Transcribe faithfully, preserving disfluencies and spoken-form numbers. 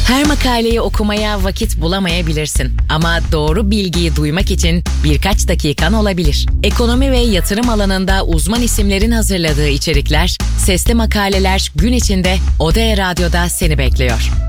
Her makaleyi okumaya vakit bulamayabilirsin. Ama doğru bilgiyi duymak için birkaç dakikan olabilir. Ekonomi ve yatırım alanında uzman isimlerin hazırladığı içerikler, sesli makaleler gün içinde O D E Radyo'da seni bekliyor.